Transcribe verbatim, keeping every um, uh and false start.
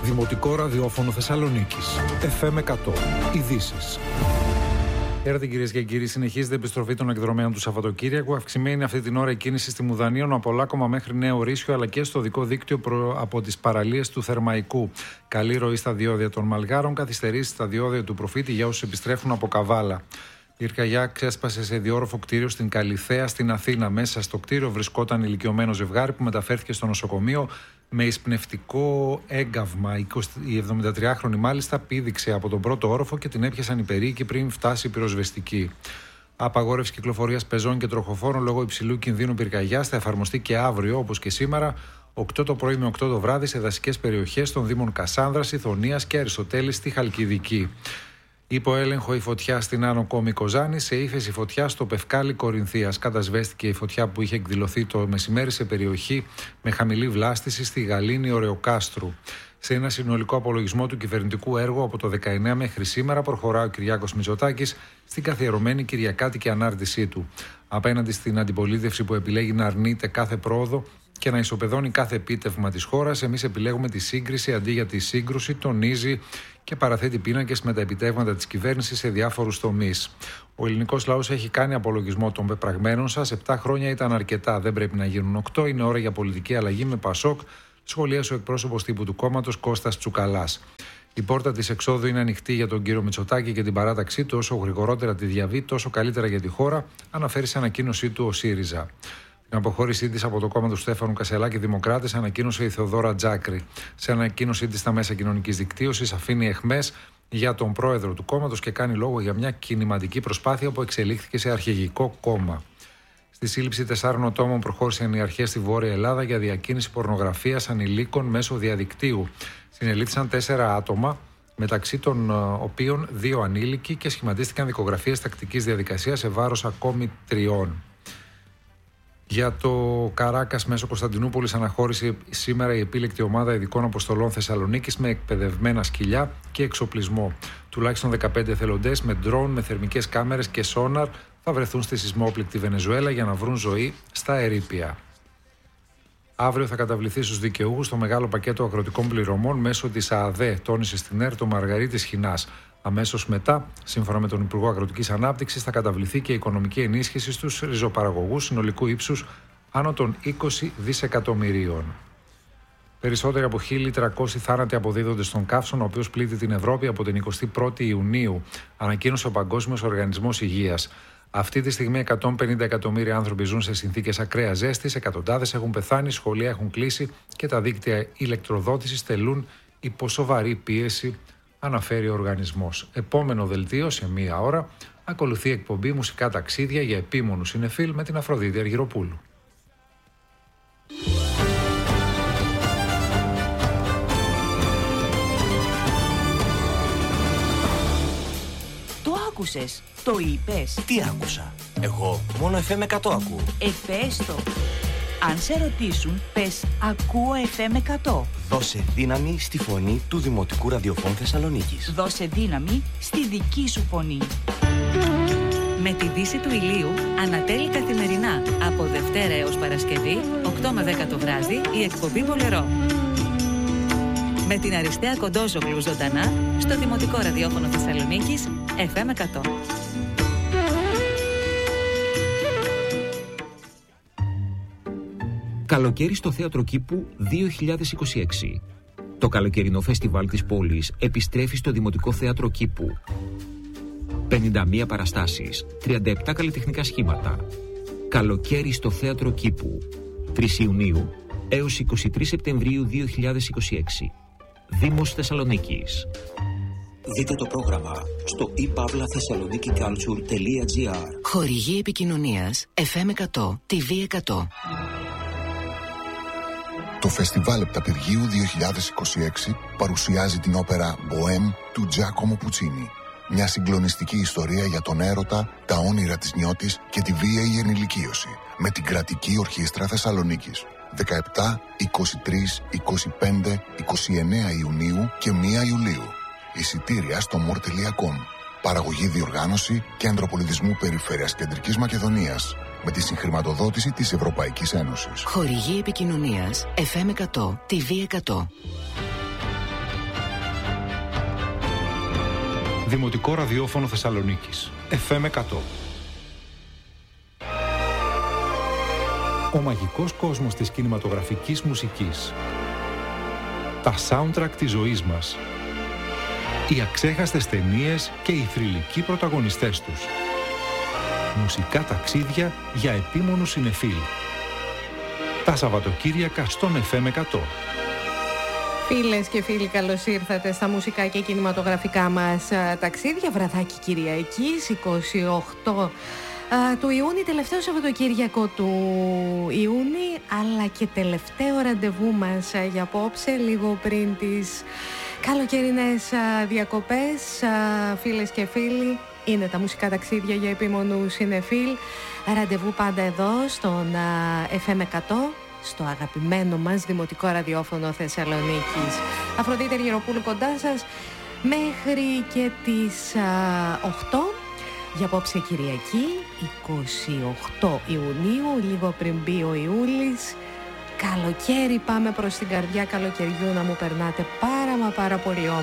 Δημοτικό ραδιόφωνο Θεσσαλονίκης. εφ εμ εκατό. Ειδήσεις. Χαίρετε κυρίες και κύριοι, συνεχίζεται η επιστροφή των εκδρομέων του Σαββατοκύριακου. Αυξημένη αυτή την ώρα η κίνηση στη Μουδανίων από Λάκωμα μέχρι Νέο Ρήσιο, αλλά και στο δικό δίκτυο προ... από τις παραλίες του Θερμαϊκού. Καλή ροή στα διόδια των Μαλγάρων, καθυστερήσει στα διόδια του Προφήτη για όσους επιστρέφουν από Καβάλα. Η πυρκαγιά ξέσπασε σε διόροφο κτίριο στην Καλιθέα στην Αθήνα. Μέσα στο κτίριο βρισκόταν ηλικιωμένο ζευγάρι που μεταφέρθηκε στο νοσοκομείο με εισπνευστικό έγκαυμα. Η εβδομηντατριάχρονη μάλιστα πήδηξε από τον πρώτο όροφο και την έπιασαν οι περίοικοι πριν φτάσει η πυροσβεστική. Απαγόρευση κυκλοφορίας πεζών και τροχοφόρων λόγω υψηλού κινδύνου πυρκαγιάς θα εφαρμοστεί και αύριο, όπως και σήμερα, οκτώ το πρωί με οκτώ το βράδυ, σε δασικές περιοχές των Δήμων Κασάνδρας, Ιθωνίας και Αριστοτέλης στη Χαλκιδική. Υπό έλεγχο η φωτιά στην Άνω Κόμη Κοζάνη, σε ύφεση φωτιά στο Πευκάλι Κορινθίας. Κατασβέστηκε η φωτιά που είχε εκδηλωθεί το μεσημέρι σε περιοχή με χαμηλή βλάστηση στη Γαλήνη Ωρεοκάστρου. Σε ένα συνολικό απολογισμό του κυβερνητικού έργου από το δεκαεννέα μέχρι σήμερα, προχωρά ο Κυριάκος Μητσοτάκης στην καθιερωμένη κυριακάτικη ανάρτησή του. Απέναντι στην αντιπολίτευση που επιλέγει να αρνείται κάθε πρόοδο και να ισοπεδώνει κάθε επίτευγμα της χώρας, εμείς επιλέγουμε τη σύγκριση αντί για τη σύγκρουση, τονίζει και παραθέτει πίνακες με τα επιτεύγματα της κυβέρνησης σε διάφορους τομείς. Ο ελληνικός λαός έχει κάνει απολογισμό των πεπραγμένων σας. Επτά χρόνια ήταν αρκετά, δεν πρέπει να γίνουν οκτώ. Είναι ώρα για πολιτική αλλαγή με Πασόκ, σχολίασε ο εκπρόσωπος τύπου του κόμματος Κώστας Τσουκαλάς. Η πόρτα της εξόδου είναι ανοιχτή για τον κύριο Μητσοτάκη και την παράταξή του. Όσο γρηγορότερα τη διαβεί, τόσο καλύτερα για τη χώρα, αναφέρει σε ανακοίνωσή του ο ΣΥΡΙΖΑ. Την αποχώρησή της από το κόμμα του Στέφανου Κασελάκη Δημοκράτες ανακοίνωσε η Θεοδόρα Τζάκρη. Σε ανακοίνωσή της στα μέσα κοινωνικής δικτύωσης αφήνει αιχμές για τον πρόεδρο του κόμματος και κάνει λόγο για μια κινηματική προσπάθεια που εξελίχθηκε σε αρχηγικό κόμμα. Στη σύλληψη τεσσάρων ατόμων προχώρησαν οι αρχές στη Βόρεια Ελλάδα για διακίνηση πορνογραφίας ανηλίκων μέσω διαδικτύου. Συνελήφθησαν τέσσερα άτομα, μεταξύ των οποίων δύο ανήλικοι, και σχηματίστηκαν δικογραφίες τακτικής διαδικασίας σε βάρος ακόμη τριών. Για το Καράκας μέσω Κωνσταντινούπολης αναχώρησε σήμερα η επίλεκτη ομάδα ειδικών αποστολών Θεσσαλονίκης με εκπαιδευμένα σκυλιά και εξοπλισμό. Τουλάχιστον δεκαπέντε εθελοντές με ντρόουν, με θερμικές κάμερες και σόναρ θα βρεθούν στη σεισμόπληκτη Βενεζουέλα για να βρουν ζωή στα ερείπια. Αύριο θα καταβληθεί στους δικαιούχους το μεγάλο πακέτο αγροτικών πληρωμών μέσω της ΑΑΔΕ, τόνισε στην ΕΡΤ ο Μαργαρίτης Χινάς. Αμέσως μετά, σύμφωνα με τον Υπουργό Αγροτικής Ανάπτυξης, θα καταβληθεί και η οικονομική ενίσχυση στους ριζοπαραγωγούς συνολικού ύψους άνω των είκοσι δισεκατομμυρίων. Περισσότεροι από χίλια τριακόσιοι θάνατοι αποδίδονται στον καύσωνα, ο οποίος πλήττει την Ευρώπη από την εικοστή πρώτη Ιουνίου, ανακοίνωσε ο Παγκόσμιος Οργανισμός Υγείας. Αυτή τη στιγμή εκατόν πενήντα εκατομμύρια άνθρωποι ζουν σε συνθήκες ακραίας ζέστης, εκατοντάδες έχουν πεθάνει, σχολεία έχουν κλείσει και τα δίκτυα ηλεκτροδότησης τελούν υπό σοβαρή πίεση, αναφέρει ο οργανισμός. Επόμενο δελτίο σε μία ώρα. Ακολουθεί εκπομπή Μουσικά Ταξίδια για επίμονους συνεφίλ με την Αφροδίτη Αργυροπούλου. Το άκουσες, το είπες. Τι άκουσα? Εγώ μόνο εφ εμ εκατό ακούω. Ε, πες το. Αν σε ρωτήσουν, πες «Ακούω εφ εμ εκατό». Δώσε δύναμη στη φωνή του Δημοτικού Ραδιοφώνου Θεσσαλονίκης. Δώσε δύναμη στη δική σου φωνή. Με τη δύση του ηλίου, ανατέλει καθημερινά, από Δευτέρα έως Παρασκευή, οκτώ με δέκα το βράδυ, η εκπομπή Βολερό. Με την Αριστεία Κοντόζογλου ζωντανά, στο Δημοτικό Ραδιόφωνο Θεσσαλονίκης, εφ εμ εκατό. Καλοκαίρι στο Θέατρο Κήπου δύο χιλιάδες είκοσι έξι. Το καλοκαιρινό φεστιβάλ της πόλης επιστρέφει στο Δημοτικό Θέατρο Κήπου. πενήντα μία παραστάσεις, τριάντα επτά καλλιτεχνικά σχήματα. Καλοκαίρι στο Θέατρο Κήπου. τρεις Ιουνίου έως είκοσι τρεις Σεπτεμβρίου δύο χιλιάδες είκοσι έξι. Δήμος Θεσσαλονίκης. Δείτε το πρόγραμμα στο i pavla thessaloniki culture τελεία gr. Χορηγή επικοινωνίας εφ εμ εκατό, τι βι εκατό. Το Φεστιβάλ Επταπηργίου δύο χιλιάδες είκοσι έξι παρουσιάζει την όπερα «Μποέμ» του Τζάκομο Πουτσίνι. Μια συγκλονιστική ιστορία για τον έρωτα, τα όνειρα της νιώτης και τη βίαιη ενηλικίωση. Με την Κρατική Ορχήστρα Θεσσαλονίκης. δεκαεπτά, είκοσι τρεις, είκοσι πέντε, είκοσι εννέα Ιουνίου και πρώτη Ιουλίου. Εισιτήρια στο μορ τελεία κομ. Παραγωγή, διοργάνωση, Κέντρο Πολιτισμού Περιφέρειας Κεντρικής Μακεδονίας. Με τη συγχρηματοδότηση της Ευρωπαϊκής Ένωσης. Χορηγή επικοινωνίας εφ εμ εκατό, τι βι εκατό. Δημοτικό ραδιόφωνο Θεσσαλονίκης. εφ εμ εκατό. Ο μαγικός κόσμος της κινηματογραφικής μουσικής. Τα soundtrack της ζωής μας. Οι αξέχαστες ταινίες και οι θρυλικοί πρωταγωνιστές τους. Μουσικά ταξίδια για επίμονους συνεφίλ. Τα Σαββατοκύριακα στον εφ εμ εκατό. Φίλες και φίλοι, καλώς ήρθατε στα μουσικά και κινηματογραφικά μας ταξίδια. Βραδάκι Κυριακής, είκοσι οκτώ του Ιούνιου, τελευταίο Σαββατοκύριακο του Ιούνιου, αλλά και τελευταίο ραντεβού μας για απόψε, λίγο πριν τις καλοκαιρινές διακοπές. Φίλες και φίλοι, είναι τα μουσικά ταξίδια για επίμονους συνεφίλ. Ραντεβού πάντα εδώ στον εφ εμ εκατό, στο αγαπημένο μας δημοτικό ραδιόφωνο Θεσσαλονίκης. Αφροδίτη Αργυροπούλου κοντά σας μέχρι και τις οκτώ. Για απόψε Κυριακή, είκοσι οκτώ Ιουνίου, λίγο πριν μπει ο Ιούλης. Καλοκαίρι, πάμε προς την καρδιά καλοκαιριού, να μου περνάτε πάρα μα πάρα πολύ